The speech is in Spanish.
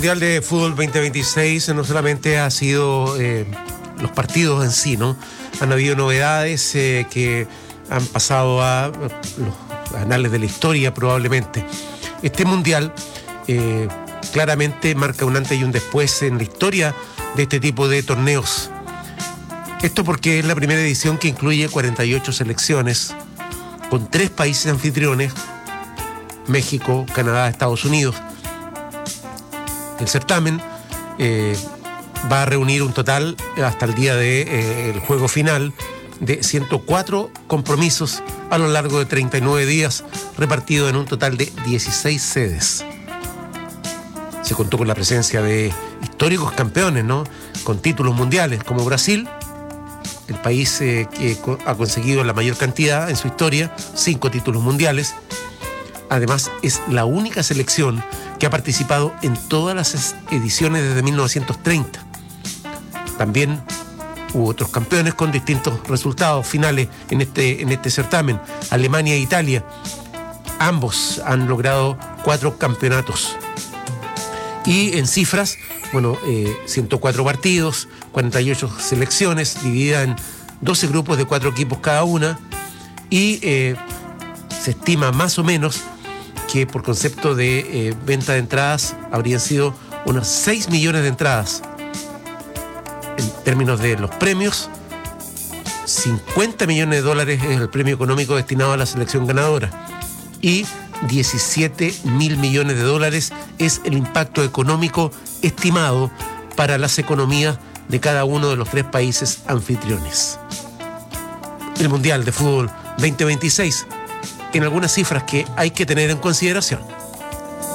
Mundial de Fútbol 2026 no solamente ha sido los partidos en sí, ¿no? Han habido novedades que han pasado a los anales de la historia probablemente. Este Mundial claramente marca un antes y un después en la historia de este tipo de torneos. Esto porque es la primera edición que incluye 48 selecciones con 3 países anfitriones: México, Canadá, Estados Unidos. El certamen va a reunir un total, hasta el día del juego final, de 104 compromisos a lo largo de 39 días, repartidos en un total de 16 sedes. Se contó con la presencia de históricos campeones, ¿no?, con títulos mundiales, como Brasil, el país que ha conseguido la mayor cantidad en su historia, 5 títulos mundiales. Además, es la única selección que ha participado en todas las ediciones desde 1930. También hubo otros campeones con distintos resultados finales en este certamen. Alemania e Italia, ambos han logrado 4 campeonatos. Y en cifras, 104 partidos, 48 selecciones, divididas en 12 grupos de 4 equipos cada una, y se estima más o menos que por concepto de venta de entradas habrían sido unas 6 millones de entradas. En términos de los premios, 50 millones de dólares es el premio económico destinado a la selección ganadora, y 17 mil millones de dólares es el impacto económico estimado para las economías de cada uno de los 3 países anfitriones. El Mundial de Fútbol 2026, en algunas cifras que hay que tener en consideración.